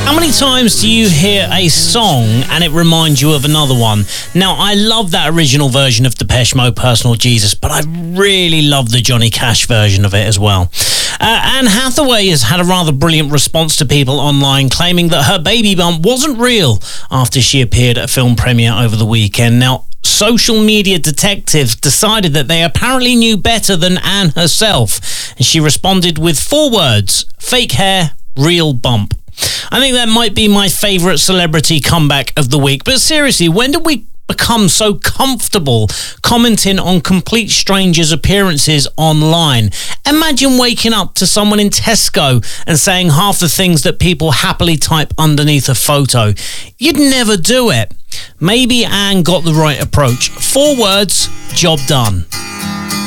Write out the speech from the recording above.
How many times do you hear a song and it reminds you of another one? Now, I love that original version of Depeche Mode, Personal Jesus, but I really love the Johnny Cash version of it as well. Anne Hathaway has had a rather brilliant response to people online claiming that her baby bump wasn't real after she appeared at a film premiere over the weekend. Now, social media detectives decided that they apparently knew better than Anne herself, and she responded with 4 words: fake hair, real bump. I think that might be my favourite celebrity comeback of the week. But seriously, when did we become so comfortable commenting on complete strangers' appearances online? Imagine waking up to someone in Tesco and saying half the things that people happily type underneath a photo. You'd never do it. Maybe Anne got the right approach. 4 words, job done.